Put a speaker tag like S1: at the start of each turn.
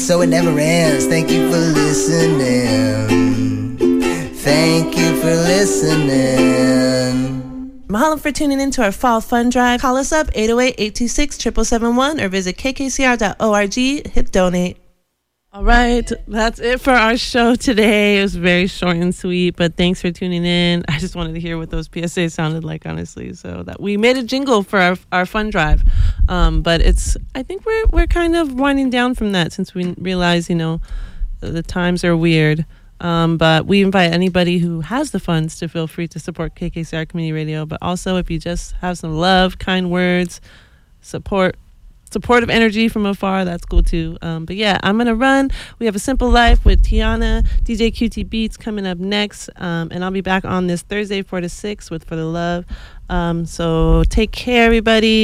S1: So it never ends. Thank you for listening. Thank you for listening.
S2: Mahalo for tuning in to our Fall Fun Drive. Call us up 808-826-7771 or visit kkcr.org. Hit donate. All right, that's it for our show today. It was very short and sweet, but thanks for tuning in. I just wanted to hear what those PSAs sounded like, honestly. So that we made a jingle for our fun drive, but I think we're kind of winding down from that since we realize the times are weird. But we invite anybody who has the funds to feel free to support KKCR Community Radio. But also, if you just have some love, kind words, supportive energy from afar, that's cool too. But yeah, I'm gonna run. We have A Simple Life with Tiana, DJ QT Beats coming up next, and I'll be back on this Thursday 4 to 6 with For the Love. So take care, everybody.